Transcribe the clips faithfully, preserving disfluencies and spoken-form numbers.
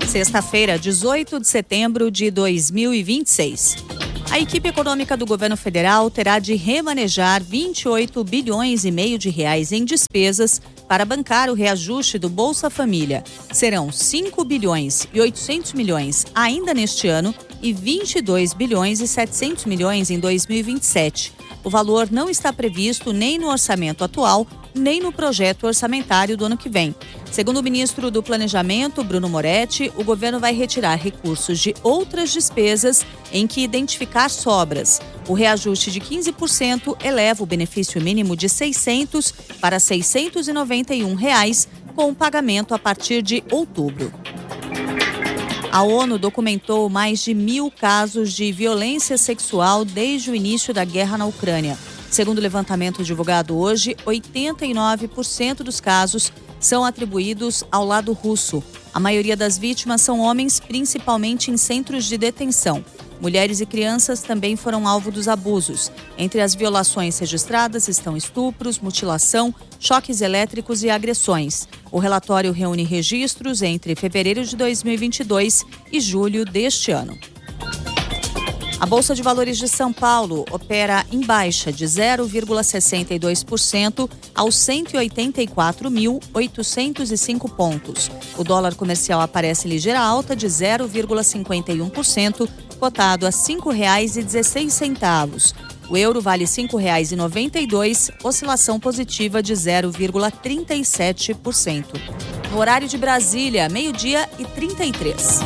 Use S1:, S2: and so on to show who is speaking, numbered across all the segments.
S1: Sexta-feira, dezoito de setembro de dois mil e vinte e seis. A equipe econômica do governo federal terá de remanejar vinte e oito bilhões e meio de reais em despesas para bancar o reajuste do Bolsa Família. Serão cinco bilhões e oitocentos milhões ainda neste ano e vinte e dois bilhões e setecentos milhões em dois mil e vinte e sete. O valor não está previsto nem no orçamento atual, nem no projeto orçamentário do ano que vem. Segundo o ministro do Planejamento, Bruno Moretti, o governo vai retirar recursos de outras despesas em que identificar sobras. O reajuste de quinze por cento eleva o benefício mínimo de seiscentos para seiscentos e noventa e um reais, com pagamento a partir de outubro. A ONU documentou mais de mil casos de violência sexual desde o início da guerra na Ucrânia. Segundo o levantamento divulgado hoje, oitenta e nove por cento dos casos são atribuídos ao lado russo. A maioria das vítimas são homens, principalmente em centros de detenção. Mulheres e crianças também foram alvo dos abusos. Entre as violações registradas estão estupros, mutilação, choques elétricos e agressões. O relatório reúne registros entre fevereiro de dois mil e vinte e dois e julho deste ano. A Bolsa de Valores de São Paulo opera em baixa de zero vírgula sessenta e dois por cento aos cento e oitenta e quatro mil, oitocentos e cinco pontos. O dólar comercial aparece em ligeira alta de zero vírgula cinquenta e um por cento, cotado a cinco reais e dezesseis centavos. O euro vale cinco reais e noventa e dois centavos, oscilação positiva de zero vírgula trinta e sete por cento. No horário de Brasília, meio-dia e trinta e três.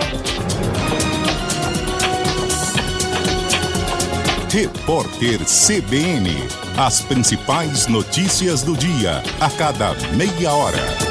S2: Repórter C B N. As principais notícias do dia, a cada meia hora.